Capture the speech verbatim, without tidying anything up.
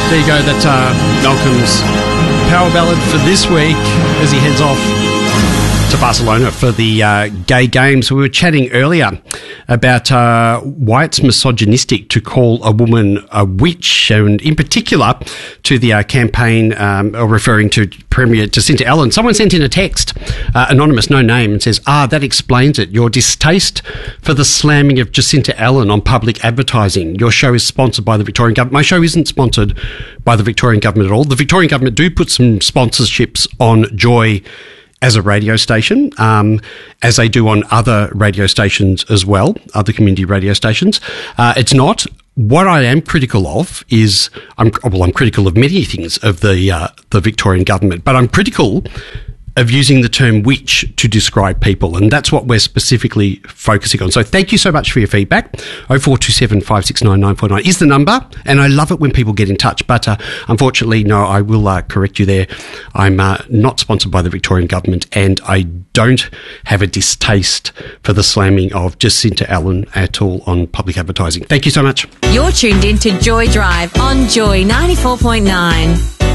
There you go, that's uh, Malcolm's power ballad for this week as he heads off to Barcelona for the uh, gay games. We were chatting earlier about uh, why it's misogynistic to call a woman a witch, and in particular to the uh, campaign um, referring to Premier Jacinta Allen. Someone sent in a text, uh, anonymous, no name, and says, ah, that explains it. Your distaste for the slamming of Jacinta Allen on public advertising. Your show is sponsored by the Victorian Government. My show isn't sponsored by the Victorian Government at all. The Victorian Government do put some sponsorships on Joy as a radio station, um, as they do on other radio stations as well, other community radio stations. Uh, it's not. What I am critical of is, I'm, well, I'm critical of many things of the uh, the Victorian Government, but I'm critical of using the term witch to describe people, and that's what we're specifically focusing on. So thank you so much for your feedback. oh four two seven, five six nine, nine four nine is the number, and I love it when people get in touch, but uh, unfortunately, no, I will uh, correct you there. I'm uh, not sponsored by the Victorian Government, and I don't have a distaste for the slamming of Jacinta Allen at all on public advertising. Thank you so much. You're tuned in to Joy Drive on Joy ninety-four point nine.